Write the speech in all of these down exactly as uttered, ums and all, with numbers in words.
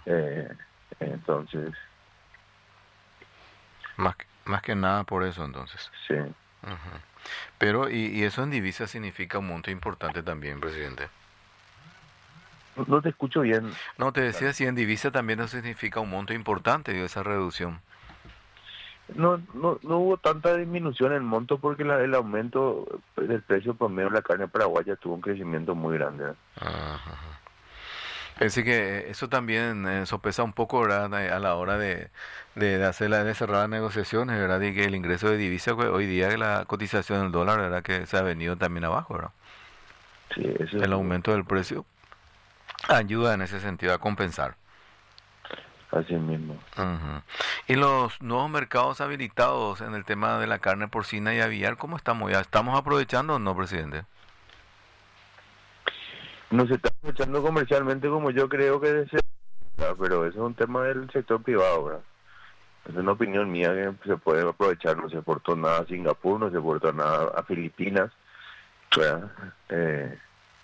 Eh, entonces, Más, que- más que nada por eso entonces. sí. Ujú. Pero, y, y eso en divisa significa un monto importante también, presidente. No, no te escucho bien. No, te Claro. decía, si en divisa también eso significa un monto importante de esa reducción. No, no, no hubo tanta disminución en monto porque la- el aumento del precio promedio de la carne paraguaya tuvo un crecimiento muy grande. Ajá. Pensé que eso también eh, sopesa un poco, ¿verdad? Eh, A la hora de, de, de hacer la, de cerrar las negociaciones, ¿verdad? Y que el ingreso de divisa, pues, hoy día la cotización del dólar, ¿verdad? Que se ha venido también abajo, ¿verdad? Sí, eso El sí, aumento del precio ayuda en ese sentido a compensar. así mismo. Ujú. Y los nuevos mercados habilitados en el tema de la carne porcina y aviar, ¿cómo estamos? ¿Ya estamos aprovechando o no, presidente? No se está escuchando comercialmente como yo creo que desea, pero eso es un tema del sector privado, ¿verdad? Es una opinión mía que se puede aprovechar. No se exportó nada a Singapur, no se exportó nada a Filipinas, ¿verdad? Eh,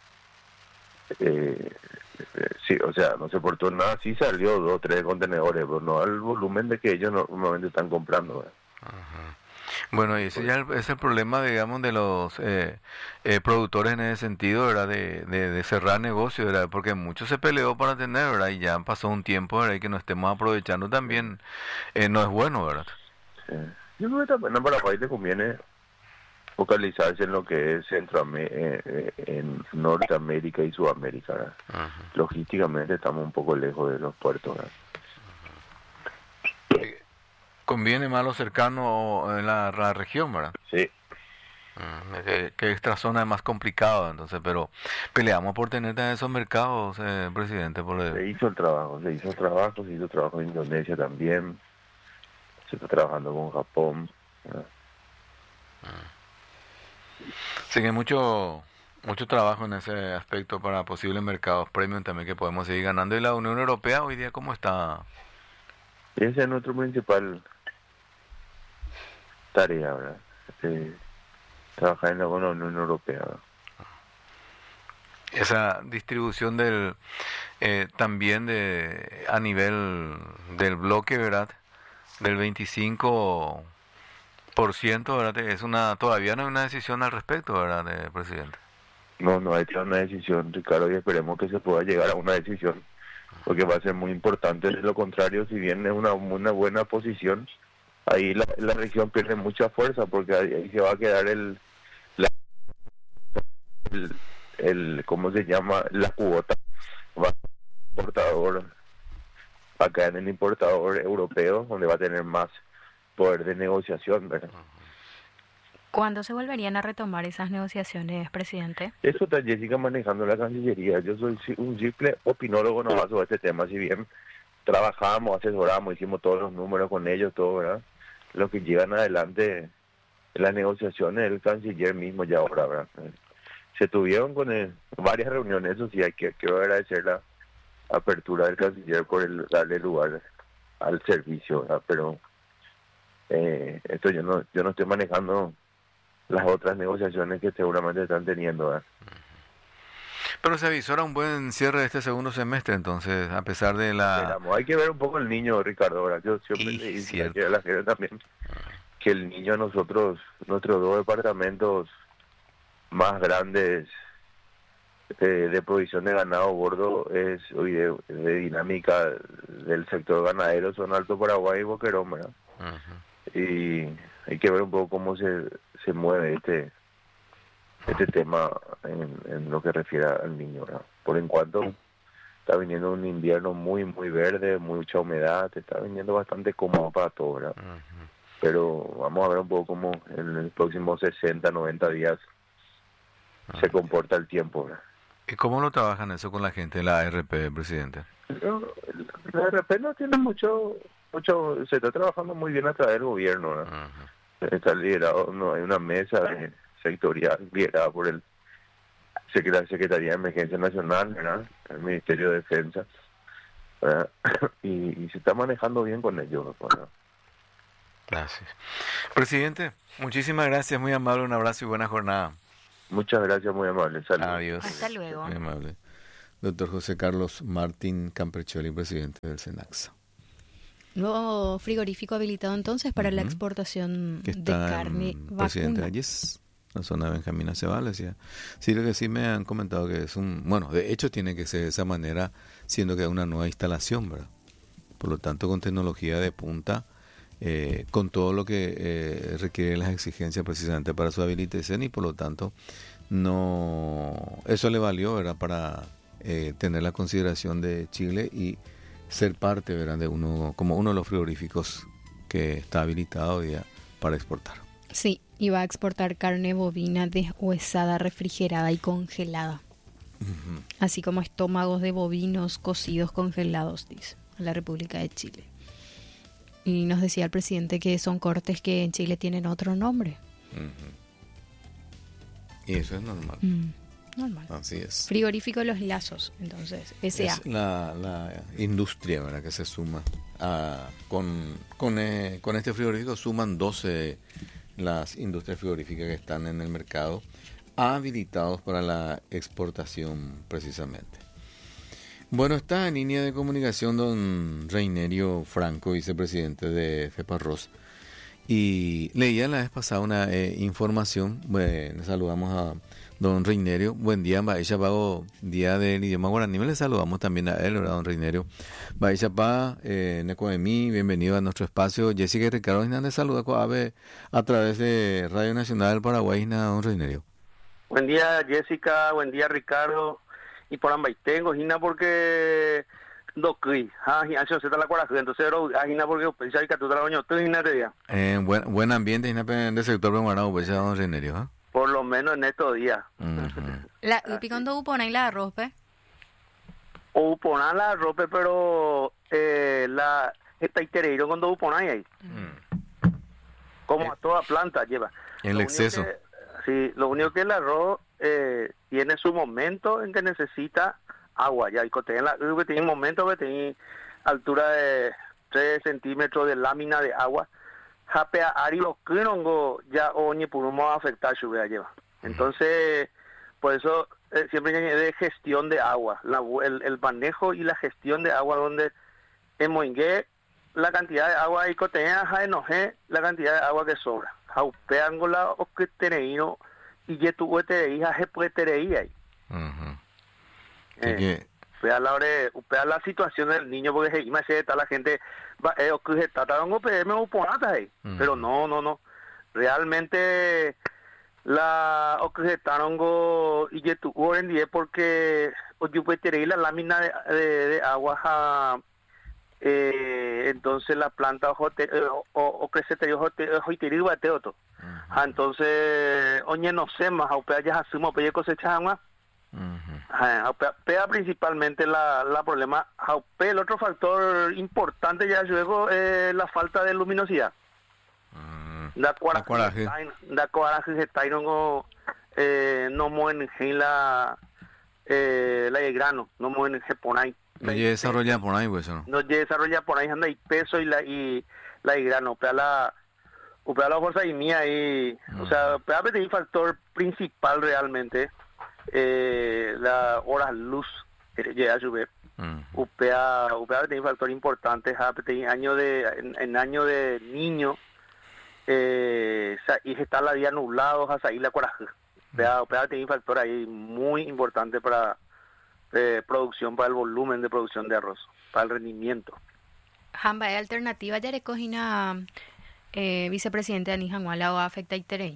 eh, eh, sí, o sea, no se exportó nada, sí salió dos, tres contenedores, pero no al volumen de que ellos normalmente están comprando, ¿verdad? Bueno, y ese Pues, ya el- es el problema, digamos, de los eh, eh, productores en ese sentido, ¿verdad? De, de, de cerrar negocios, ¿verdad? Porque mucho se peleó para tener, ¿verdad? Y ya pasó un tiempo, ¿verdad? Y que no estemos aprovechando eh, también eh, no es bueno, ¿verdad? sí. Yo creo que también a Paraguay le conviene focalizarse en lo que es Centroamérica, eh, eh, en Norteamérica y Sudamérica, ¿verdad? Ajá. Logísticamente estamos un poco lejos de los puertos, ¿verdad? Eh, Conviene más lo cercano en la, la región, ¿verdad? Sí, Mm, que, que esta zona es más complicada, entonces, pero peleamos por tener también esos mercados, eh, presidente, por el- se hizo el trabajo, se hizo el trabajo, se hizo trabajo en Indonesia también, se está trabajando con Japón, ¿verdad? sí que hay mucho, mucho trabajo en ese aspecto para posibles mercados premium también que podemos seguir ganando. ¿Y la Unión Europea hoy día cómo está? Esa es nuestra principal tarea, ¿verdad? Eh, trabajar en la, con la Unión Europea, ¿verdad? Esa distribución del eh, también de a nivel del bloque, ¿verdad? Del veinticinco por ciento, ¿verdad? Es una todavía no hay una decisión al respecto, ¿verdad, eh, presidente? No, no hay que tomar una decisión, Ricardo, y esperemos que se pueda llegar a una decisión, porque va a ser muy importante. De lo contrario, si bien es una, una buena posición, ahí la, la región pierde mucha fuerza, porque ahí, ahí se va a quedar el, la, el, el, ¿cómo se llama? La cuota, va a ser importador, va a caer en el importador europeo, donde va a tener más poder de negociación, ¿verdad? ¿Cuándo se volverían a retomar esas negociaciones, presidente? Eso está Jessica manejando la Cancillería. Yo soy si- un simple opinólogo nomás sobre este tema, si bien trabajamos, asesoramos, hicimos todos los números con ellos, todo, ¿verdad? Lo que llegan adelante en las negociaciones, el canciller mismo ya ahora, ¿verdad? Eh, Se tuvieron con él varias reuniones, eso sí, hay que quiero agradecer la apertura del canciller por el darle lugar al servicio, ¿verdad? Pero eh, esto yo no yo no estoy manejando las otras negociaciones que seguramente están teniendo, ¿verdad? Pero se avisora un buen cierre de este segundo semestre, entonces, a pesar de la... Esperamos. Hay que ver un poco el niño, Ricardo. ¿Verdad? Yo siempre Y le dije cierto. ayer a la gente también que el niño a nosotros, nuestros dos departamentos más grandes eh, de provisión de ganado gordo es hoy de, de dinámica del sector ganadero son Alto Paraguay y Boquerón, ¿verdad? Ujú. Y hay que ver un poco cómo se, se mueve este este tema en, en lo que refiere al niño, ¿verdad? Por en cuanto está viniendo un invierno muy, muy verde, mucha humedad, está viniendo bastante cómodo para todo, ¿verdad? Ujú. Pero vamos a ver un poco cómo en los próximos sesenta, noventa días se comporta el tiempo, ¿verdad? ¿Y cómo lo trabajan eso con la gente de la A R P, presidente? Pero la R P no tiene mucho, mucho, se está trabajando muy bien a través del gobierno, ¿verdad? Ujú. Está liderado, no hay una mesa de sectorial liderada por el Secretaría Secretaría de Emergencia Nacional, ¿verdad? El Ministerio de Defensa, ¿verdad? Y, y se está manejando bien con ellos, ¿verdad? Gracias. Presidente, muchísimas gracias, muy amable, un abrazo y buena jornada. Muchas gracias, muy amable. Saludos. Hasta Adiós. luego. Muy amable. doctor José Carlos Martín Campercholi, presidente del SENACSA. Nuevo frigorífico habilitado entonces para uh-huh. la exportación que de carne en vacuna. Presidente Ayes, la zona de Benjamín Aceval, decía. Sí, lo que sí me han comentado que es un... Bueno, de hecho tiene que ser de esa manera, siendo que es una nueva instalación, ¿verdad? Por lo tanto, con tecnología de punta, eh, con todo lo que eh, requiere las exigencias precisamente para su habilitación, y por lo tanto, no eso le valió, ¿verdad? Para eh, tener la consideración de Chile y ser parte, ¿verdad? De uno, como uno de los frigoríficos que está habilitado ya para exportar. Sí, y va a exportar carne bovina deshuesada, refrigerada y congelada. Uh-huh. Así como estómagos de bovinos cocidos congelados, dice, a la República de Chile. Y nos decía el presidente que son cortes que en Chile tienen otro nombre. Uh-huh. Y eso es normal. Mm, normal. Así es. Frigorífico Los Lazos, entonces, S A. Es la, la industria, ¿verdad?, que se suma. A, con, con, eh, con este frigorífico suman doce las industrias frigoríficas que están en el mercado, habilitados para la exportación precisamente. Bueno, está en línea de comunicación don Reinerio Franco, vicepresidente de FEPARROS. Y leía la vez pasada una eh, información. Bueno, le saludamos a don Reinerio. Buen día, Baixapá, día del idioma guaraní. Le saludamos también a él, ¿verdad, don Reinerio? Baixapá, eh, Necoemí, bienvenido a nuestro espacio. Jessica y Ricardo Hernández saluda Coave a través de Radio Nacional del Paraguay, don Reinerio. Buen día, Jessica. Buen día, Ricardo. Y por ambas tengo, Gina, porque no cui, ah, se está la coraje, entonces ah, Gina, porque pensaba que tú trabajas, tú Gina te diga. Eh, buen buen ambiente, Gina, del sector peruano, pues ya don Reinerio, ¿eh? Por lo menos en estos días. Uh-huh. La y picando upona y la arroz, ¿pe? O upona la arroz, pero eh, la está itereiro cuando upona ahí. Mm. Como eh. a toda planta lleva. El lo exceso. Que, sí, lo único que el arroz eh, tiene su momento en que necesita agua, ya, y tiene la tiene un momento que tiene altura de tres centímetros de lámina de agua, japea arios que no ya oñe por un modo afectar su vida lleva. Entonces, por eso eh, siempre de gestión de agua, la, el, el manejo y la gestión de agua, donde en Moingue la cantidad de agua y cotea ja enoje la cantidad de agua que sobra, jaupeangola o que teneino y ya tuvo te hija se puede tener ahí. Uh-huh. Eh, que... Vea la hora, vea la situación del niño, porque se imagina está la gente va eh, que está tratando de me oponata ahí, uh-huh. Pero no, no, no. Realmente la o que estaron go y ya tuvo en día porque o yo puede tener la lámina de, de, de agua a, eh, entonces la planta o o, o crece te yo hoy te digo te otro. Entonces, oye, no sé más, o ya asumo, pero cosecha agua. Uh-huh. Pea principalmente la, la problema. El otro factor importante ya luego es la falta de luminosidad. Uh-huh. La coraje, la coraje se está no eh, no mueven la eh, la de grano, no mueven se pone ahí. No desarrolla por ahí, pues no. No desarrolla por ahí anda y peso y la y la de grano, pea la Upea la fuerza y mía y, uh-huh. O sea, Upea es un factor principal realmente, eh, la horas luz que llega a subir. Uh-huh. Upea, Upea es un factor importante, en año de, en, en año de niño, eh, y está la día nublado, hasta ahí la coraje. Upea, Upea tiene un factor ahí muy importante para eh, producción, para el volumen de producción de arroz, para el rendimiento. Jamba, ¿hay alternativa ya de cojina? Eh, vicepresidente Ani Janguala o afecta Iterey.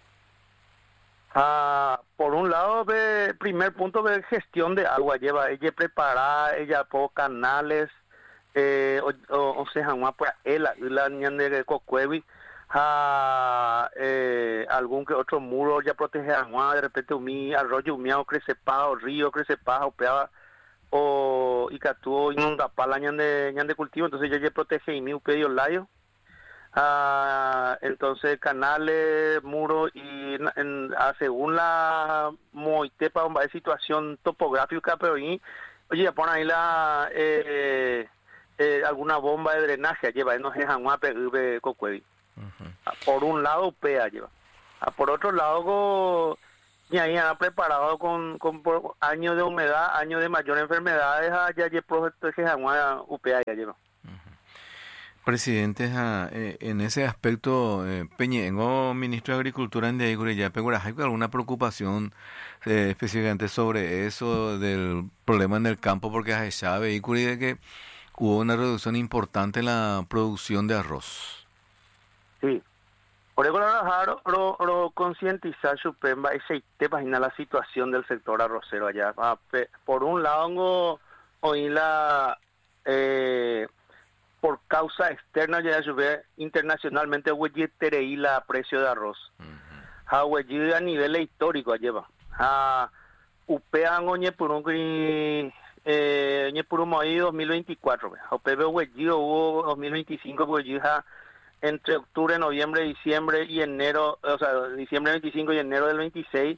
Ah, por un lado, ve, primer punto de gestión de agua, lleva ella preparada, ella por canales, eh, o, o, o sea, para él, la niña de Cocuevi, ah, eh, algún que otro muro ya protege agua, de repente un arroyo, un crece paja, río crece paja, o peaba, o y que tú inunda para la niña de, de cultivo, entonces ella ya protege y mi upedio layo. Ah, entonces canales, muros y en, en, ah, según la moitepa de situación topográfica, pero y, oye, ya ponen ahí la eh, eh, alguna bomba de drenaje, lleva, no es Janguape, Cocuevi. Uh-huh. Por un lado, P E A lleva. Ah, por otro lado, y ahí han preparado con, con por años de humedad, años de mayor enfermedades, ya ya proyecto que jamás U P A ya lleva. Presidente, eh, en ese aspecto, eh, Peñengo, ministro de Agricultura en Deigure, ya ¿hay alguna preocupación eh, específicamente sobre eso, del problema en el campo? Porque ya sabe, Deigure, de que hubo una reducción importante en la producción de arroz. Sí. Por eso lo, lo, lo concientizar Supemba ese te imagina la situación del sector arrocero allá. Por un lado, hoy la eh, por causa externa ya sube internacionalmente huelli tereí la precio de arroz. Ha huelli a nivel histórico lleva. Ha upean oñe por un eh oñe por un moí dos mil veinticuatro. Ha upebe huelli hubo dos mil veinticinco huelli ha entre octubre, noviembre, diciembre y enero, o sea, diciembre veinticinco y enero del veintiséis,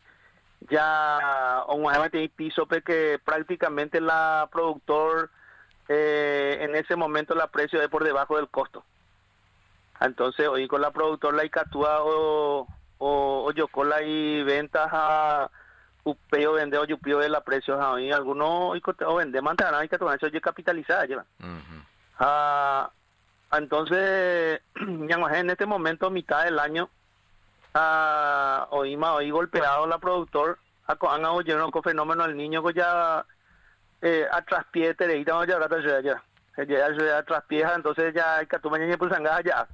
ya un piso que prácticamente la productor eh, en ese momento la precio es por debajo del costo. Entonces, hoy con la productor la Icatúa o, o, o Yocola y ventas a upeo vende o yupio de la precios a hoy algunos o vende mantarán y Icatúa eso ya capitalizada lleva. Uh-huh. Ah, entonces, en este momento, mitad del año, uh, hoy más hoy golpeado la productor, han oído con fenómeno del niño que ya eh, a traspié tereita, ya ahora ya ya ya traspié, entonces ya hay que tomar niño por sangrar ya.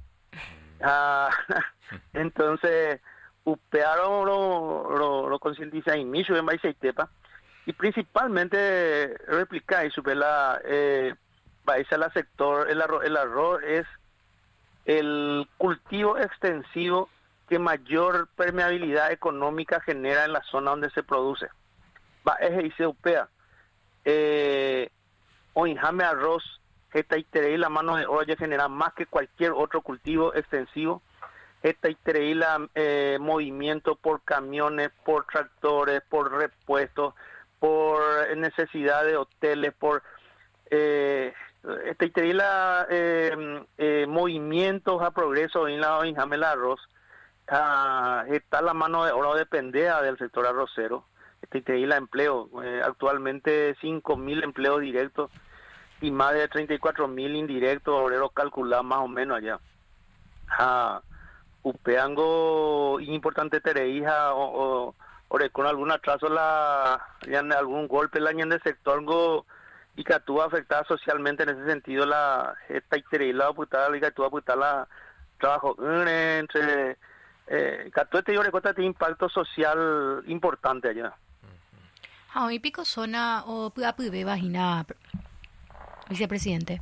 Uh, entonces, upearon lo lo, lo concientiza y miso en Baise y Tepa, y principalmente replicar y super la eh, Baisa la sector, el arroz, el arroz es el cultivo extensivo que mayor permeabilidad económica genera en la zona donde se produce. Va, es y se upea. Eh, oinjame arroz, esta y la mano de obra genera más que cualquier otro cultivo extensivo. Esta y la eh, movimiento por camiones, por tractores, por repuestos, por necesidad de hoteles, por eh, Este y la eh, eh, movimientos a progreso en la en el arroz ah, está la mano de obra dependea del sector arrocero. Este y la empleo eh, actualmente cinco mil empleos directos y más de treinta y cuatro mil indirectos, obreros calculados más o menos allá. Ah, upeango importante tereija o, o, o con algún atraso la ya algún golpe el año en el sector go, y que actúa afectada socialmente en ese sentido la esta la putada y que actúa putada la trabajo entre eh que actúa este yo recuerda tiene impacto social importante allá. Ah, hoy pico zona o pude vagina vicepresidente.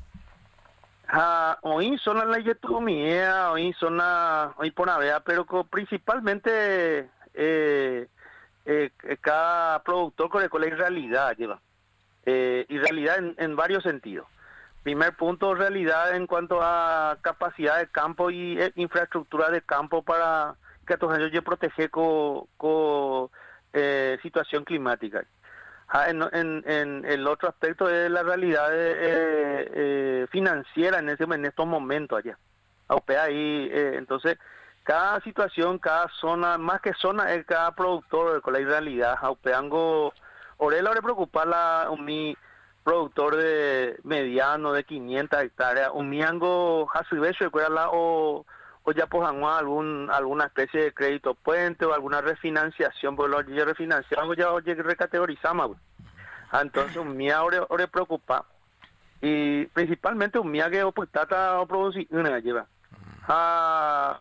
Ah, hoy zona la yetumía, hoy zona hoy por avea, pero principalmente eh eh cada productor con la realidad lleva. Eh, y realidad en, en varios sentidos. Primer punto, realidad en cuanto a capacidad de campo y eh, infraestructura de campo para que a todos ellos proteger con co, eh, situación climática. Ah, en, en, en el otro aspecto es la realidad eh, eh, financiera en ese en estos momentos allá. Ahí, eh, entonces, cada situación, cada zona, más que zona, es cada productor con la realidad. Aupeango Orela le preocupa la un mi productor de mediano de quinientas hectáreas, un miango hasuibecho la o o ya pues algún alguna especie de crédito puente o alguna refinanciación, porque lo ya refinanciamos ya oye recategorizamos. Entonces un mia ahora ahora preocupa y principalmente un mia que pues trata de producir una lleva. Ah,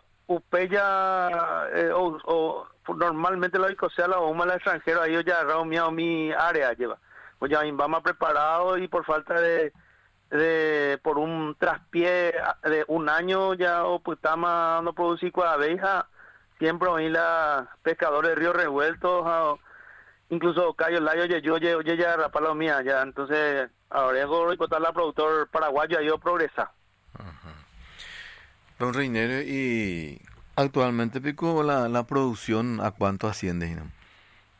upeya eh, o, o normalmente lo que sea la bomba al extranjero ahí ya agarrado mi, mi área lleva pues ya vamos preparado y por falta de de por un traspié de un año ya o pues estamos no producir con abeja siempre ahí la pescadores de río revueltos o, incluso Cayo Layo oye yo oye oye ya la palo mía ya entonces ahora y contar la productor paraguayo ahí progresa. Uh-huh. Don Reinero, y actualmente pico la, la producción a cuánto asciende, ¿no?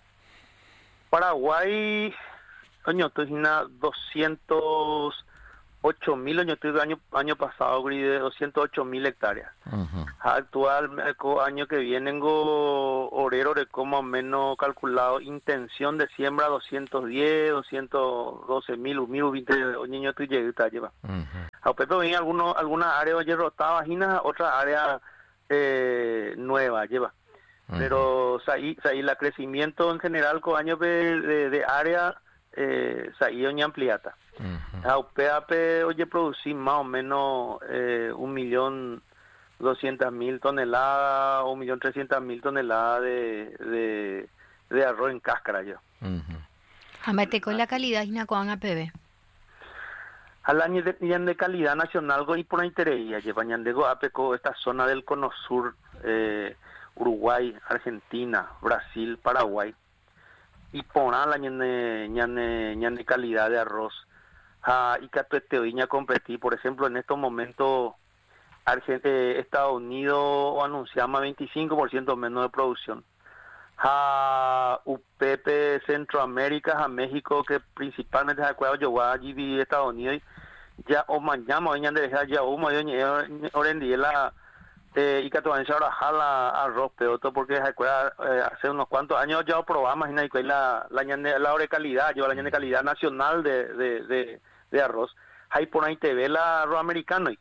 Paraguay, coño, estoy en doscientos ocho mil años año año pasado de doscientos ocho mil hectáreas. Uh-huh. Actual año que viene go orero de como menos calculado intención de siembra doscientos diez, doscientos doce mil, mil veinte niños tu llega lleva. A Pepe venía algunos algunas áreas oye rotaba vaginas, otras áreas eh, nuevas lleva. Uh-huh. Pero ahí ahí la crecimiento en general con años de, de, de área eh ahí oña ampliata. A U P A P oye producir más o menos eh, un millón doscientas mil toneladas o un millón trescientas mil toneladas de, de, de arroz en cáscara yo. Amate con la calidad y nacoan A P B. Al año de, de calidad nacional y por interés lleva ñandego apeco esta zona del cono sur, eh, Uruguay, Argentina, Brasil, Paraguay y poner la ñande ñande ñande calidad de arroz. Ah, y que te competir, por ejemplo, en estos momentos Argent- eh, Estados Unidos anunciaba veinticinco por ciento menos de producción. A U P P Centroamérica, a México, que principalmente se acuerda yo allí Estados Unidos, ya o mañana hoy de dejar ya humo yo orendí la eh, y que todavía se ahora arroz peoto porque se acuerda eh, hace unos cuantos años ya probamos y la la la la hora de calidad, yo la de calidad nacional de de, de de arroz. Ahí por ahí te ve la arroz americano.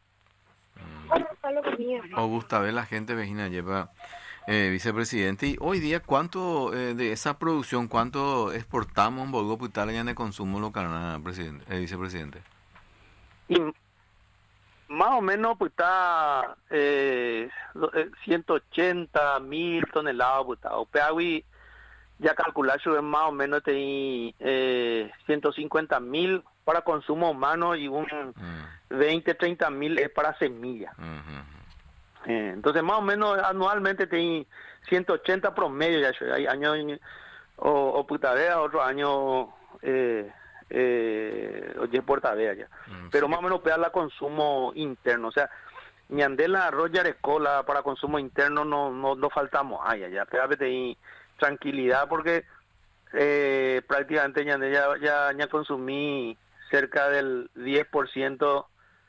Augusta, ve la gente vecina lleva eh, vicepresidente. Y hoy día, ¿cuánto eh, de esa producción, cuánto exportamos en Bolgo Putal en de consumo local, presidente, eh, vicepresidente? Y más o menos pues está eh, ciento ochenta mil toneladas pues está. O peagui ya calcular sobre más o menos te eh, ciento cincuenta mil para consumo humano y un mm. veinte, treinta mil es para semilla. Mm-hmm. Eh, entonces más o menos anualmente tiene ciento ochenta promedio ya hay años o, o putadera, otro año eh, eh, oye portadera ya. Mm, pero sí. Más o menos pega la consumo interno, o sea, ñandela arroz yarecola para consumo interno no no no faltamos allá ya, pégate ahí tranquilidad porque eh, prácticamente ya, ya ya ya consumí cerca del diez por ciento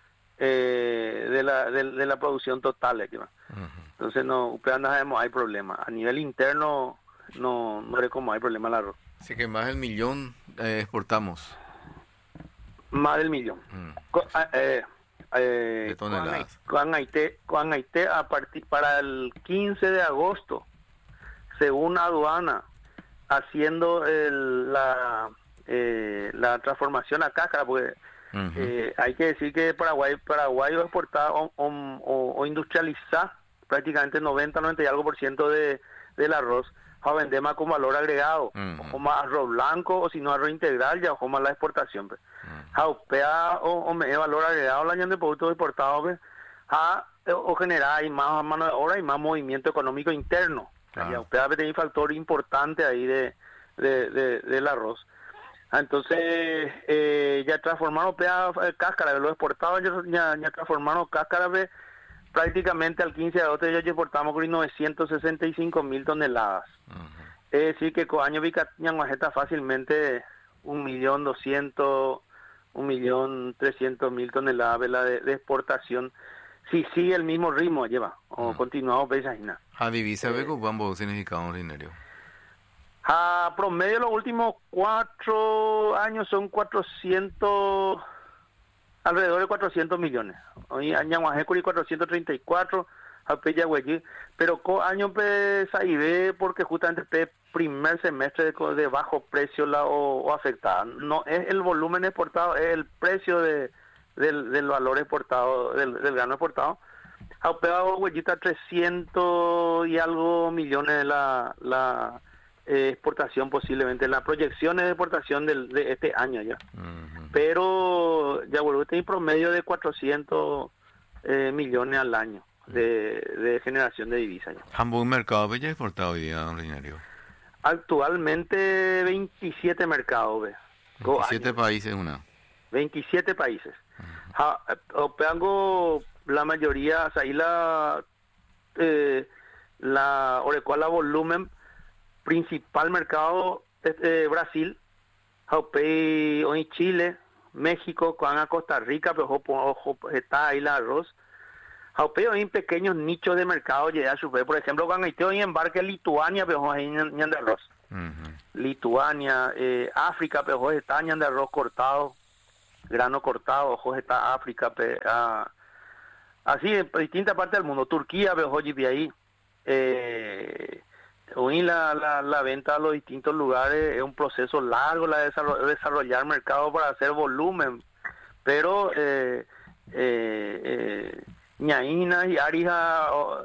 eh, de la de, de la producción total. Uh-huh. Entonces no, no sabemos hay problema. A nivel interno no no sé cómo hay problema el arroz. Así que más del millón eh, exportamos. Más del millón. Uh-huh. Con, eh, eh, de toneladas. Con Haití, con Haití a partir para el quince de agosto, según aduana, haciendo el, la Eh, la transformación a cáscara, porque uh-huh. eh, hay que decir que Paraguay Paraguay va a exportar o, o, o, o industrializar prácticamente noventa, noventa y algo por ciento de, del arroz a vender más con valor agregado, uh-huh. o más arroz blanco, o si no arroz integral, ya o más la exportación. Pues. Uh-huh. A U P A o, o me valor agregado la de productos exportados, pues, a o generar y más mano de obra y más movimiento económico interno. Uh-huh. A U P A tiene un factor importante ahí de, de, de del arroz. Entonces eh, ya transformaron pea, cáscara, lo exportaban ya, ya transformaron cáscara de, prácticamente al quince de agosto ya exportamos con novecientos sesenta y cinco mil toneladas. Uh-huh. Es decir que con año Vicañanguajeta fácilmente un millón doscientos, un millón trescientos mil toneladas de, de exportación. Si sí, sigue el mismo ritmo lleva, o uh-huh. continuamos pesajina. A divisa ve con bambo significado ordinario. A promedio los últimos cuatro años son cuatrocientos, alrededor de cuatrocientos millones. Hoy año Guajecuri cuatrocientos treinta y cuatro, pero con año P porque justamente el primer semestre de, de bajo precio la o, o afectada. No es el volumen exportado, es el precio de del, del valor exportado, del, del grano exportado. Ha pegado huellita trescientos y algo millones de la la Eh, exportación posiblemente, las proyecciones de exportación del, de este año ya. Uh-huh. Pero ya vuelvo, tiene promedio de cuatrocientos eh, millones al año de, de generación de divisas. ¿Ambos mercados ya exportado hoy día, ordinario? Actualmente veintisiete mercados. ¿Ve? veintisiete países una. veintisiete países. Uh-huh. Opeango la mayoría, o sea, ahí la eh, la orecuala volumen principal mercado es eh, Brasil, hoy Chile, México, van a Costa Rica, pero ojo, ojo, está ahí el arroz. Pero hay pequeños nichos de mercado, ya super, por ejemplo, cuando hay embarque Lituania, pero hay en arroz. Uh-huh. Lituania, eh, África, pero está en arroz cortado, grano cortado, ojos está África, pe, ah, así en distintas partes del mundo. Turquía, pero hoy de ahí. Eh, hoy la, la, la venta a los distintos lugares es un proceso largo, la de desarrollar, desarrollar mercado para hacer volumen, pero eh, eh, eh, ñaína y arija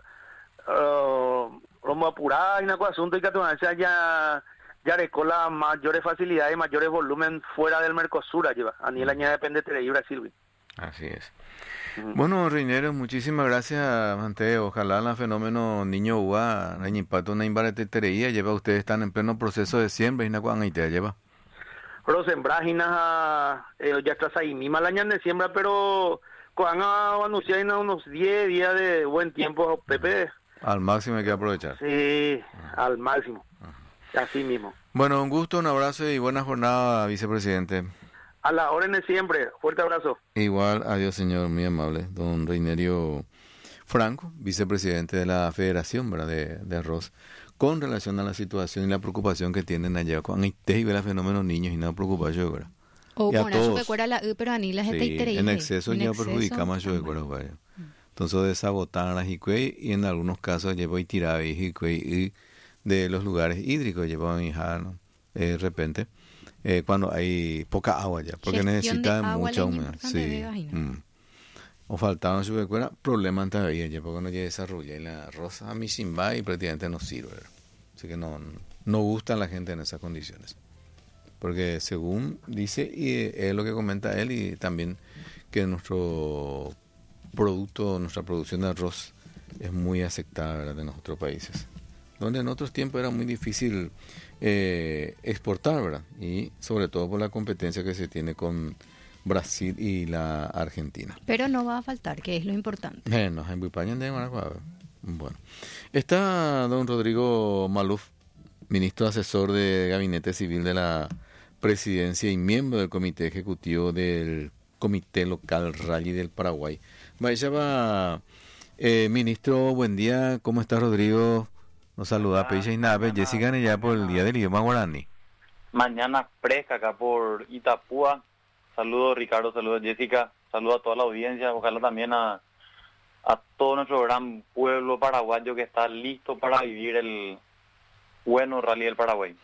como apurada y una cosa asunto y que ya ya recola mayores facilidades y mayores volumen fuera del Mercosur lleva a ni la ña depende de Brasil. Así es. Bueno, Reinero, muchísimas gracias, Ante. Ojalá el fenómeno niño uva, el impacto una imbaretería lleva, ustedes están en pleno proceso de siembra y una cuangaita lleva. Pero sembrajinas, eh, ya estás ahí misma la ña de siembra, pero van a anunciar en unos diez días de buen tiempo, Pepe. Al máximo hay que aprovechar. Sí, Ajá. al máximo, Ajá. así mismo. Bueno, un gusto, un abrazo y buena jornada, vicepresidente. A la orden siempre. Fuerte abrazo. Igual, adiós, señor, muy amable. Don Reinerio Franco, vicepresidente de la Federación, ¿verdad?, de, de Arroz, con relación a la situación y la preocupación que tienen allá con el fenómeno niños y no preocupación, ¿verdad? O y a todos, la pero a ni la gente sí, en exceso en ya exceso, perjudica más yo, ¿verdad? Entonces, de sabotar las hicuey y en algunos casos llevo y tiraba y de los lugares hídricos, llevo a mi hija, ¿no? Eh, de repente. Eh, cuando hay poca agua ya, porque Gestión necesita agua, mucha humedad. Sí. Mm. O faltaban su escuela, problemas todavía, ya porque no ya desarrolla la rosa a mi simba y prácticamente no sirve. ¿Verdad? Así que no, no gusta a la gente en esas condiciones. Porque según dice, y es lo que comenta él, y también que nuestro producto, nuestra producción de arroz es muy aceptada, ¿verdad?, de nuestros países. Donde en otros tiempos era muy difícil eh, exportar, ¿verdad? Y sobre todo por la competencia que se tiene con Brasil y la Argentina. Pero no va a faltar, que es lo importante. Eh, no, en bueno, está don Rodrigo Maluf, ministro asesor de Gabinete Civil de la Presidencia y miembro del Comité Ejecutivo del Comité Local Rally del Paraguay. Vaya va, eh, ministro, buen día, ¿cómo está Rodrigo? Nos saluda ah, Peixe y Nave, Jessica ya por el Día del Idioma Guaraní. Mañana fresca acá por Itapúa. Saludos Ricardo, saludos Jessica, saludos a toda la audiencia, ojalá también a, a todo nuestro gran pueblo paraguayo que está listo para vivir el bueno Rally del Paraguay.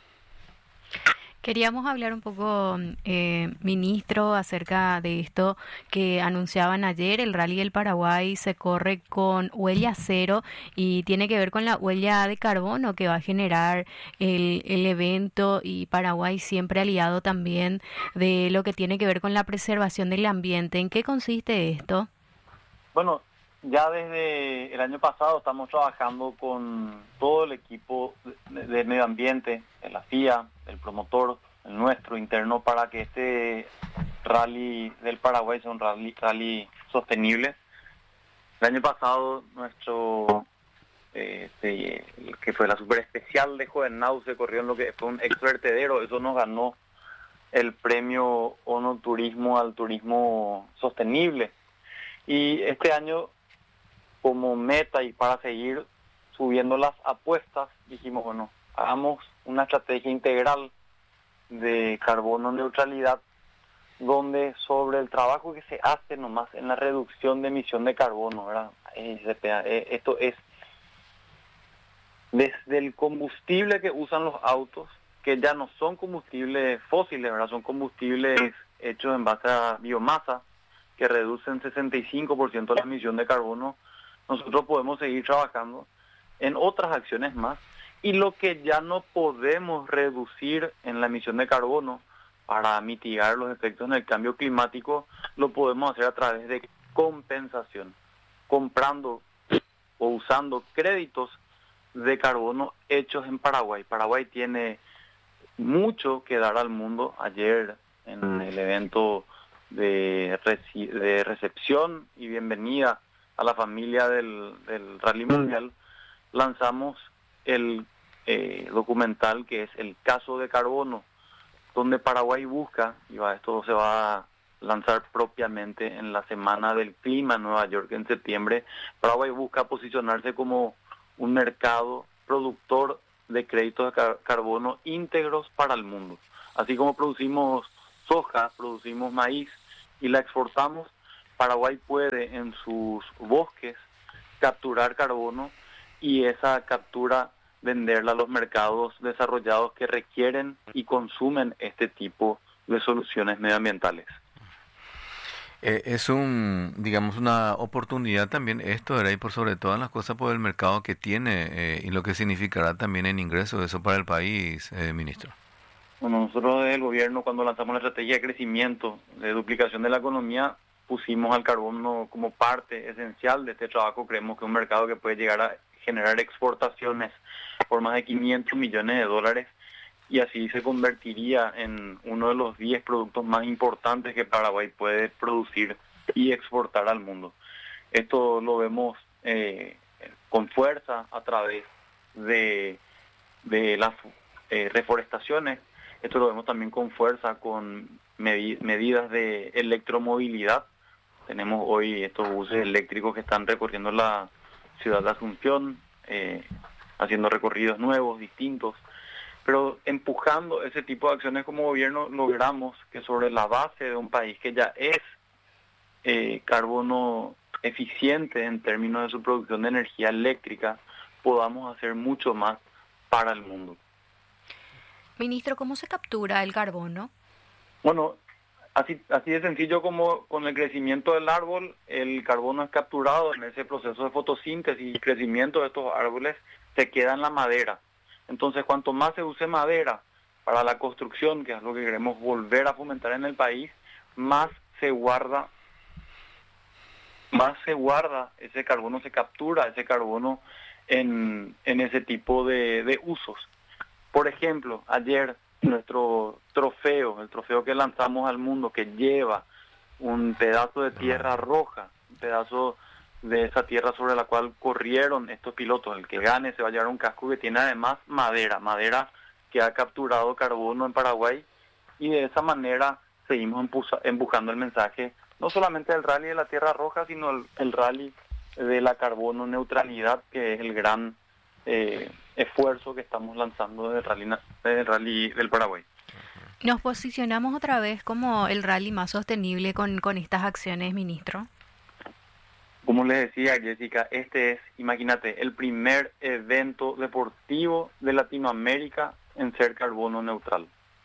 Queríamos hablar un poco, eh, ministro, acerca de esto que anunciaban ayer. El Rally del Paraguay se corre con huella cero y tiene que ver con la huella de carbono que va a generar el, el evento, y Paraguay siempre aliado también de lo que tiene que ver con la preservación del ambiente. ¿En qué consiste esto? Bueno, ya desde el año pasado estamos trabajando con todo el equipo de, de medio ambiente, de la F I A, el promotor, el nuestro interno, para que este rally del Paraguay sea un rally, rally sostenible. El año pasado nuestro, eh, este, que fue la super especial de Juvenau, se corrió en lo que fue un ex vertedero, eso nos ganó el premio ONU Turismo al turismo sostenible. Y este año, como meta y para seguir subiendo las apuestas, dijimos, bueno, hagamos una estrategia integral de carbono neutralidad, donde sobre el trabajo que se hace nomás en la reducción de emisión de carbono, ¿verdad? Esto es desde el combustible que usan los autos, que ya no son combustibles fósiles, ¿verdad? Son combustibles hechos en base a biomasa, que reducen sesenta y cinco por ciento la emisión de carbono. Nosotros podemos seguir trabajando en otras acciones más, y lo que ya no podemos reducir en la emisión de carbono para mitigar los efectos del cambio climático, lo podemos hacer a través de compensación, comprando o usando créditos de carbono hechos en Paraguay. Paraguay tiene mucho que dar al mundo. Ayer en el evento de, reci- de recepción y bienvenida a la familia del, del Rally Mundial, lanzamos el eh, documental que es El Caso de Carbono, donde Paraguay busca, y va, esto se va lanzar propiamente en la Semana del Clima en Nueva York en septiembre. Paraguay busca posicionarse como un mercado productor de créditos de car- carbono íntegros para el mundo. Así como producimos soja, producimos maíz y la exportamos, Paraguay puede en sus bosques capturar carbono y esa captura venderla a los mercados desarrollados que requieren y consumen este tipo de soluciones medioambientales. Eh, es un, digamos, una oportunidad también esto, ¿verdad? Y por sobre todas las cosas por el mercado que tiene eh, y lo que significará también en ingresos eso para el país, eh, ministro. Bueno, nosotros desde el gobierno, cuando lanzamos la estrategia de crecimiento, de duplicación de la economía, pusimos al carbono como parte esencial de este trabajo. Creemos que es un mercado que puede llegar a generar exportaciones por más de quinientos millones de dólares y así se convertiría en uno de los diez productos más importantes que Paraguay puede producir y exportar al mundo. Esto lo vemos eh, con fuerza a través de, de las eh, reforestaciones. Esto lo vemos también con fuerza con medi- medidas de electromovilidad. Tenemos hoy estos buses eléctricos que están recorriendo la ciudad de Asunción, eh, haciendo recorridos nuevos, distintos. Pero empujando ese tipo de acciones como gobierno logramos que sobre la base de un país que ya es eh, carbono eficiente en términos de su producción de energía eléctrica, podamos hacer mucho más para el mundo. Ministro, ¿cómo se captura el carbono? Bueno, así, así de sencillo como con el crecimiento del árbol, el carbono es capturado en ese proceso de fotosíntesis y crecimiento de estos árboles, se queda en la madera. Entonces, cuanto más se use madera para la construcción, que es lo que queremos volver a fomentar en el país, más se guarda, más se guarda ese carbono, se captura ese carbono en, en ese tipo de, de usos. Por ejemplo, ayer nuestro trofeo, el trofeo que lanzamos al mundo, que lleva un pedazo de tierra roja, un pedazo de esa tierra sobre la cual corrieron estos pilotos. El que gane se va a llevar un casco que tiene además madera, madera que ha capturado carbono en Paraguay, y de esa manera seguimos empujando el mensaje, no solamente del rally de la Tierra Roja, sino el, el rally de la carbono neutralidad, que es el gran eh, esfuerzo que estamos lanzando del rally, del rally del Paraguay. ¿Nos posicionamos otra vez como el rally más sostenible con, con estas acciones, ministro? Como les decía, Jessica, este es, imagínate, el primer evento deportivo de Latinoamérica en ser carbono neutral.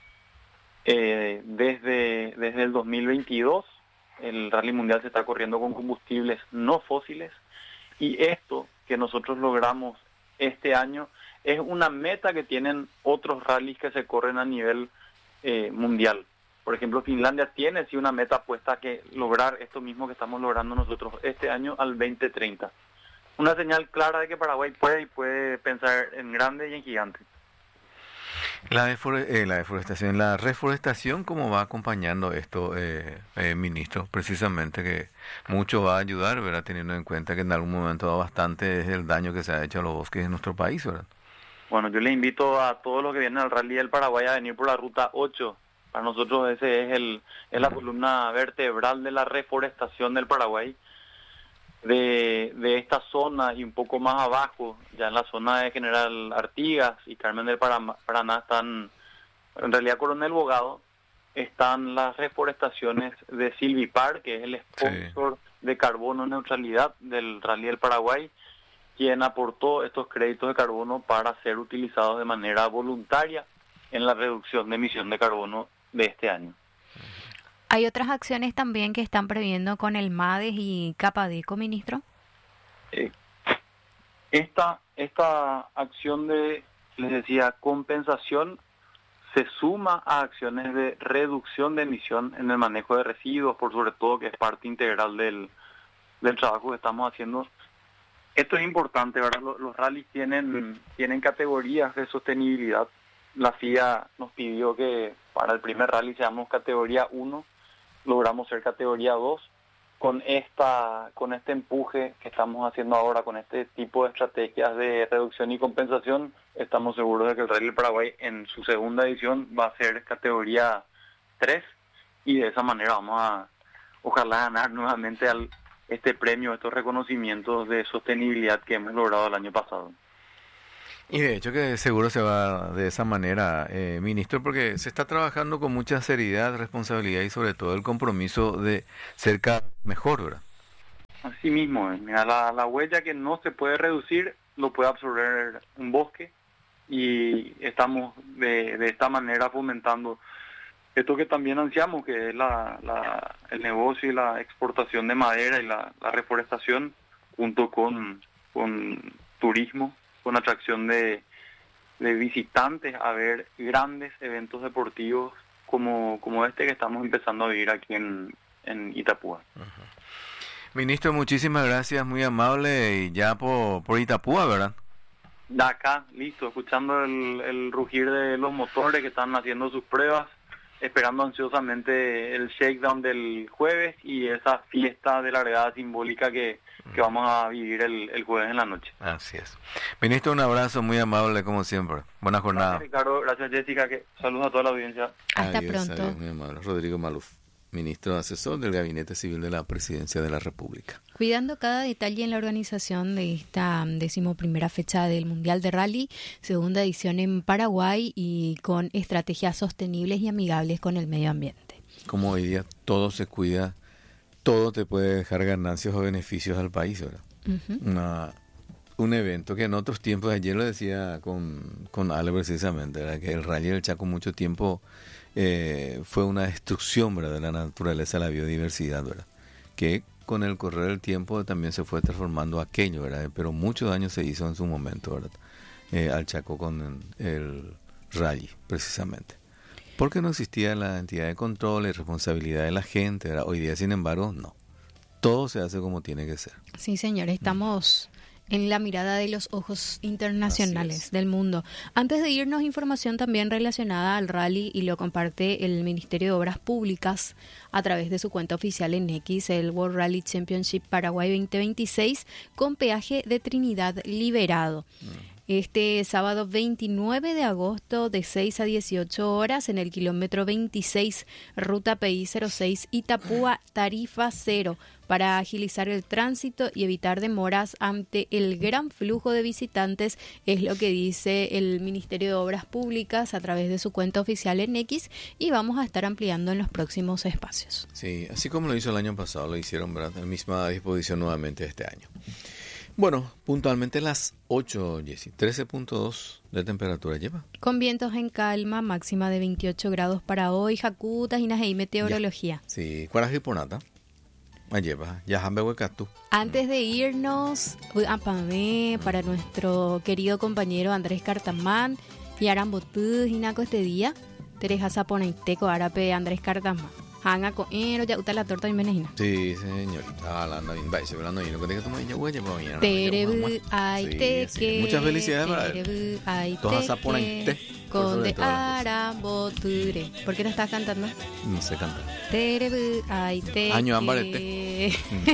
Eh, desde, desde el dos mil veintidós, el Rally Mundial se está corriendo con combustibles no fósiles, y esto que nosotros logramos este año es una meta que tienen otros rallies que se corren a nivel eh, mundial. Por ejemplo, Finlandia tiene sí una meta puesta a que lograr esto mismo que estamos logrando nosotros este año al veinte treinta. Una señal clara de que Paraguay puede y puede pensar en grande y en gigante. La, defor- eh, la deforestación, la reforestación, ¿cómo va acompañando esto, eh, eh, ministro? Precisamente que mucho va a ayudar, ¿verdad? Teniendo en cuenta que en algún momento bastante es el daño que se ha hecho a los bosques en nuestro país, ¿verdad? Bueno, yo les invito a todos los que vienen al Rally del Paraguay a venir por la ruta ocho. Para nosotros ese es el es la columna vertebral de la reforestación del Paraguay. De, de esta zona y un poco más abajo, ya en la zona de General Artigas y Carmen del Paraná, están, en realidad Coronel Bogado, están las reforestaciones de Silvipar, que es el sponsor sí. de carbono neutralidad del Rally del Paraguay, quien aportó estos créditos de carbono para ser utilizados de manera voluntaria en la reducción de emisión de carbono de este año. ¿Hay otras acciones también que están previendo con el MADES y Capadeco, ministro? Eh, esta, esta acción de, les decía, compensación se suma a acciones de reducción de emisión en el manejo de residuos, por sobre todo, que es parte integral del, del trabajo que estamos haciendo. Esto es importante, ¿verdad? Los, los rallies tienen, tienen categorías de sostenibilidad. La F I A nos pidió que para el primer rally seamos categoría uno, logramos ser categoría dos. Con esta con este empuje que estamos haciendo ahora, con este tipo de estrategias de reducción y compensación, estamos seguros de que el Rally del Paraguay en su segunda edición va a ser categoría tres, y de esa manera vamos a, ojalá, ganar nuevamente al, este premio, estos reconocimientos de sostenibilidad que hemos logrado el año pasado. Y de hecho que seguro se va de esa manera, eh, ministro, porque se está trabajando con mucha seriedad, responsabilidad y sobre todo el compromiso de ser cada vez mejor, ¿verdad? Así mismo, eh. Mira, la, la huella que no se puede reducir lo puede absorber un bosque, y estamos de, de esta manera fomentando esto que también ansiamos, que es la, la, el negocio y la exportación de madera y la, la reforestación, junto con, con turismo, con atracción de, de visitantes a ver grandes eventos deportivos como, como este que estamos empezando a vivir aquí en, en Itapúa. Uh-huh. Ministro, muchísimas gracias, muy amable, y ya por, por Itapúa, ¿verdad? De acá, listo, escuchando el, el rugir de los motores que están haciendo sus pruebas, esperando ansiosamente el shakedown del jueves y esa fiesta de largada simbólica que, que vamos a vivir el, el jueves en la noche. Así es. Ministro, un abrazo muy amable como siempre. Buena jornada. Gracias, Ricardo. Gracias, Jessica. Que saludos a toda la audiencia. Hasta adiós, pronto. Adiós, muy amable. Rodrigo Maluf, ministro asesor del Gabinete Civil de la Presidencia de la República. Cuidando cada detalle en la organización de esta decimoprimera fecha del Mundial de Rally, segunda edición en Paraguay, y con estrategias sostenibles y amigables con el medio ambiente. Como hoy día todo se cuida, todo te puede dejar ganancias o beneficios al país, ¿verdad? Uh-huh. Una, un evento que en otros tiempos, ayer lo decía con, con Ale precisamente, ¿verdad? Que el Rally del Chaco mucho tiempo eh, fue una destrucción, ¿verdad?, de la naturaleza, la biodiversidad, ¿verdad? Que con el correr del tiempo también se fue transformando aquello, ¿verdad? Pero mucho daño se hizo en su momento, ¿verdad? Eh, al Chaco con el Rally, precisamente. Porque no existía la entidad de control y responsabilidad de la gente, ¿verdad? Hoy día, sin embargo, no. Todo se hace como tiene que ser. Sí, señor, estamos mm. en la mirada de los ojos internacionales del mundo. Antes de irnos, información también relacionada al rally, y lo comparte el Ministerio de Obras Públicas a través de su cuenta oficial en X, el World Rally Championship Paraguay veinte veintiséis, con peaje de Trinidad liberado. Mm. Este sábado veintinueve de agosto, de seis a dieciocho horas, en el kilómetro veintiséis, ruta P I cero seis, Itapúa, tarifa cero, para agilizar el tránsito y evitar demoras ante el gran flujo de visitantes, es lo que dice el Ministerio de Obras Públicas a través de su cuenta oficial en X, y vamos a estar ampliando en los próximos espacios. Sí, así como lo hizo el año pasado, lo hicieron, ¿verdad?, en misma disposición nuevamente este año. Bueno, puntualmente las ocho, Jessy, trece punto dos de temperatura lleva. Con vientos en calma, máxima de veintiocho grados para hoy, Jacutas y Najeí Meteorología. Ya. Sí, ¿cuál ponata? Lleva, ya jambe huecatú. Antes de irnos, apamé para nuestro querido compañero Andrés Cartamán y Arambotú y Naco este día, Tereja Saponaiteco, Arape Andrés Cartamán. Hanga con ero ya uta la torta y menejina. Sí, señorita, hablando bien, va, se hablando bien, lo que tenga tu mañana, güey, ya para mañana. Terebu, ay, te que. Muchas felicidades para él. Terebu, ay, todas Saponaite. Con de Aramboture. ¿Por qué no estás cantando? No sé cantar. Terebu, ay, te Año ambarete.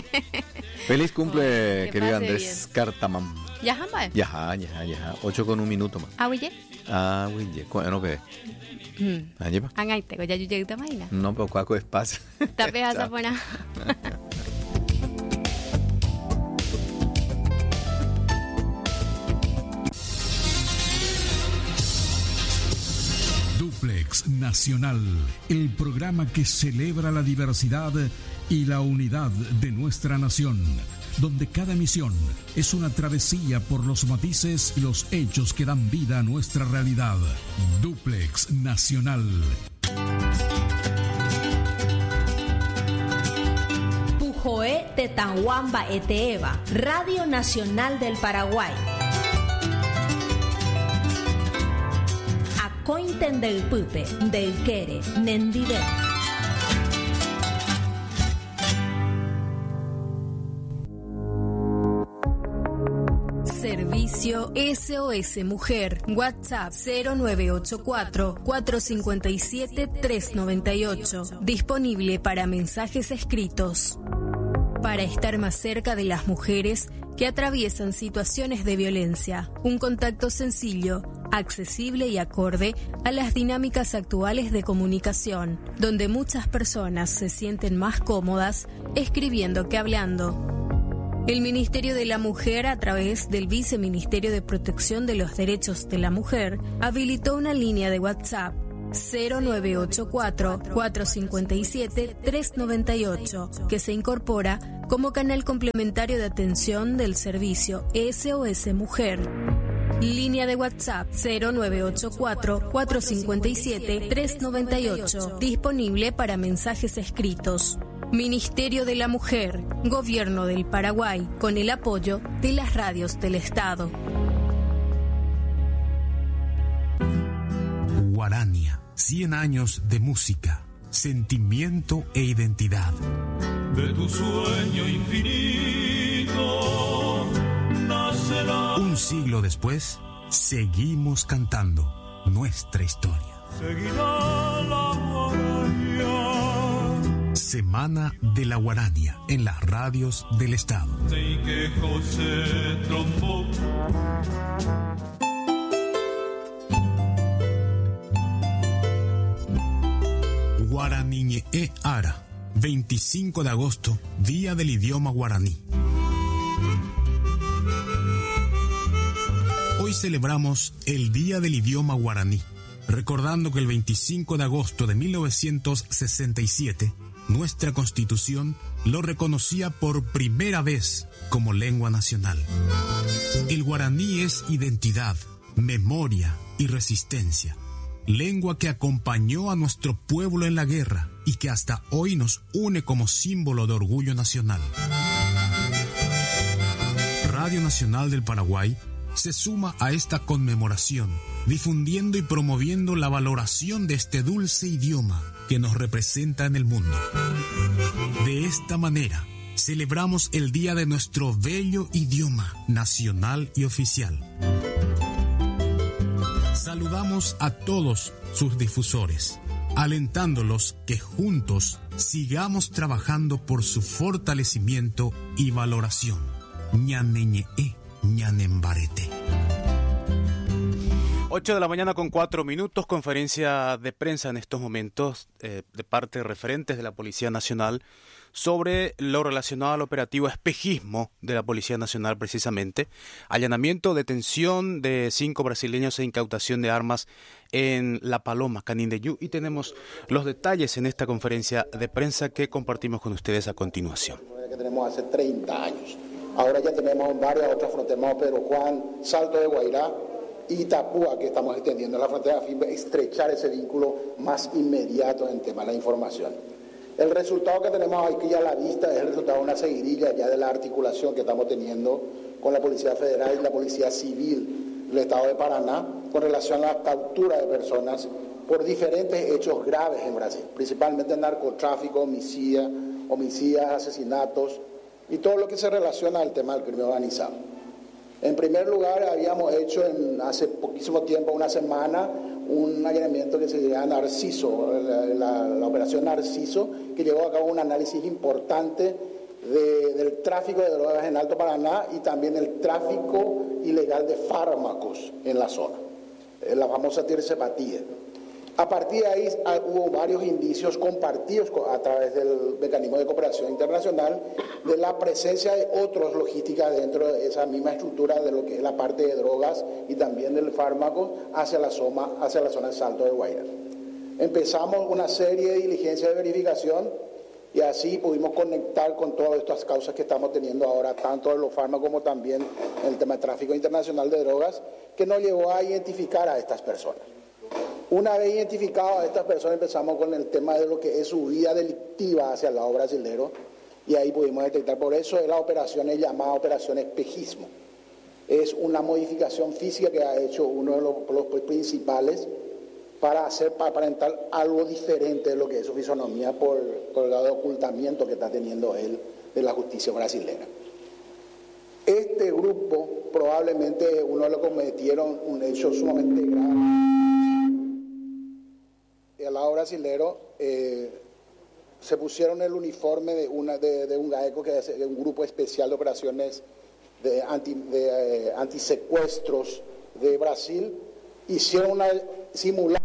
Feliz cumple, oh, querido Andrés Cartamán. Ya, jamba. Ya, ya, ya. Ocho con un minuto más. Ah, oye. Ah, oye. ¿No qué? Hmm. ¿Ah, lleva? Angaite, ya yo llegué a máquina. No, pero cuaco espacio. Tape a buena. Duplex Nacional, el programa que celebra la diversidad y la unidad de nuestra nación, donde cada emisión es una travesía por los matices y los hechos que dan vida a nuestra realidad. Duplex Nacional. Pujoé Tetanhuamba Eteeva, Radio Nacional del Paraguay. Acointen del Pupe, del Quere, Nendide. Servicio S O S Mujer. WhatsApp cero nueve ocho cuatro, cuatro cinco siete, tres nueve ocho. Disponible para mensajes escritos. Para estar más cerca de las mujeres que atraviesan situaciones de violencia. Un contacto sencillo accesible y acorde a las dinámicas actuales de comunicación, donde muchas personas se sienten más cómodas escribiendo que hablando. El Ministerio de la Mujer, a través del Viceministerio de Protección de los Derechos de la Mujer, habilitó una línea de WhatsApp cero nueve ocho cuatro, cuatro cinco siete, tres nueve ocho, que se incorpora como canal complementario de atención del servicio S O S Mujer. Línea de WhatsApp cero nueve ocho cuatro, cuatro cinco siete, tres nueve ocho, disponible para mensajes escritos. Ministerio de la Mujer, Gobierno del Paraguay, con el apoyo de las radios del Estado. Guarania, cien años de música, sentimiento e identidad. De tu sueño infinito nacerá. Un siglo después, seguimos cantando nuestra historia. Seguirá la guarania. Semana de la Guarania en las radios del Estado. Guaraniñe e Ara, veinticinco de agosto, Día del Idioma Guaraní. Hoy celebramos el Día del Idioma Guaraní, recordando que el veinticinco de agosto de mil novecientos sesenta y siete, nuestra Constitución lo reconocía por primera vez como lengua nacional. El guaraní es identidad, memoria y resistencia, lengua que acompañó a nuestro pueblo en la guerra y que hasta hoy nos une como símbolo de orgullo nacional. Radio Nacional del Paraguay se suma a esta conmemoración, difundiendo y promoviendo la valoración de este dulce idioma que nos representa en el mundo. De esta manera, celebramos el día de nuestro bello idioma nacional y oficial. Saludamos a todos sus difusores, alentándolos que juntos sigamos trabajando por su fortalecimiento y valoración. Ñaneñe-e, ñanembarete. ocho de la mañana con cuatro minutos, conferencia de prensa en estos momentos eh, de parte de referentes de la Policía Nacional sobre lo relacionado al operativo espejismo de la Policía Nacional precisamente, allanamiento, detención de cinco brasileños e incautación de armas en La Paloma, Canindeyú, y tenemos los detalles en esta conferencia de prensa que compartimos con ustedes a continuación. Que tenemos hace treinta años, ahora ya tenemos varias otras fronteras, Pedro Juan, Salto de Guairá y Itapúa, que estamos extendiendo la frontera a fin de estrechar ese vínculo más inmediato en tema de la información. El resultado que tenemos aquí a la vista es el resultado de una seguidilla ya de la articulación que estamos teniendo con la Policía Federal y la Policía Civil del Estado de Paraná con relación a la captura de personas por diferentes hechos graves en Brasil, principalmente narcotráfico, homicidio, homicidios, asesinatos y todo lo que se relaciona al tema del crimen organizado. En primer lugar, habíamos hecho en, hace poquísimo tiempo, una semana, un allanamiento que se llama Narciso, la, la, la operación Narciso, que llevó a cabo un análisis importante de, del tráfico de drogas en Alto Paraná y también el tráfico ilegal de fármacos en la zona, la famosa tirsepatía. A partir de ahí hubo varios indicios compartidos a través del mecanismo de cooperación internacional de la presencia de otros logísticas dentro de esa misma estructura de lo que es la parte de drogas y también del fármaco hacia la zona, hacia la zona de Salto de Guairá. Empezamos una serie de diligencias de verificación y así pudimos conectar con todas estas causas que estamos teniendo ahora, tanto de los fármacos como también en el tema de tráfico internacional de drogas, que nos llevó a identificar a estas personas. Una vez identificado a estas personas, empezamos con el tema de lo que es su vida delictiva hacia el lado brasilero y ahí pudimos detectar. Por eso la operación es llamada operación espejismo. Es una modificación física que ha hecho uno de los, los principales para hacer, para aparentar algo diferente de lo que es su fisonomía por, por el grado de ocultamiento que está teniendo él de la justicia brasilera. Este grupo probablemente uno lo cometieron un hecho sumamente grave. Al lado brasilero eh, se pusieron el uniforme de, una, de, de un GAECO, que es un grupo especial de operaciones de, anti, de eh, antisecuestros de Brasil, hicieron una simulación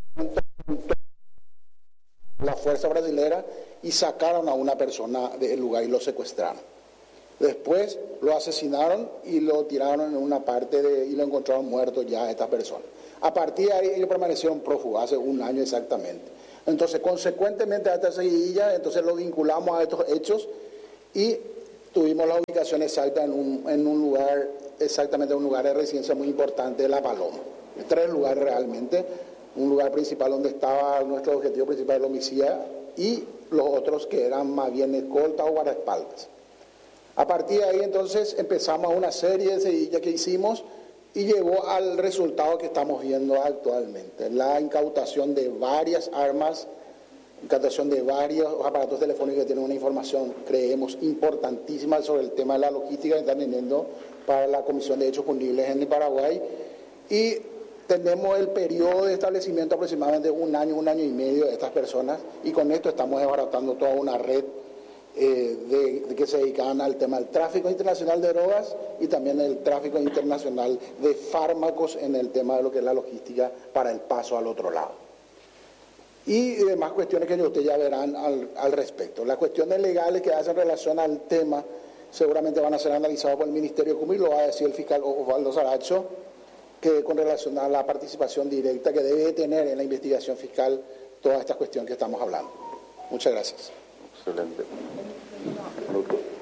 la fuerza brasilera y sacaron a una persona del lugar y lo secuestraron. Después lo asesinaron y lo tiraron en una parte de, y lo encontraron muerto ya a estas personas. A partir de ahí ellos permanecieron prófugos hace un año exactamente. Entonces, consecuentemente a esta seguidilla, entonces lo vinculamos a estos hechos y tuvimos la ubicación exacta en un, en un lugar, exactamente en un lugar de residencia muy importante de La Paloma. Tres lugares realmente, un lugar principal donde estaba nuestro objetivo principal, el homicida, y los otros que eran más bien escoltas o guardaespaldas. A partir de ahí entonces empezamos una serie de seguidillas que hicimos y llegó al resultado que estamos viendo actualmente, la incautación de varias armas, incautación de varios aparatos telefónicos que tienen una información, creemos, importantísima sobre el tema de la logística que están teniendo para la Comisión de Hechos Punibles en el Paraguay, y tenemos el periodo de establecimiento aproximadamente un año, un año y medio de estas personas, y con esto estamos desbaratando toda una red eh, de, de que se dedican al tema del tráfico internacional de drogas y también el tráfico internacional de fármacos en el tema de lo que es la logística para el paso al otro lado. Y demás cuestiones que ustedes ya verán al, al respecto. Las cuestiones legales que hacen relación al tema seguramente van a ser analizadas por el Ministerio Público, y lo va a decir el fiscal Osvaldo Saracho, que con relación a la participación directa que debe tener en la investigación fiscal toda esta cuestión que estamos hablando. Muchas gracias. Excelente.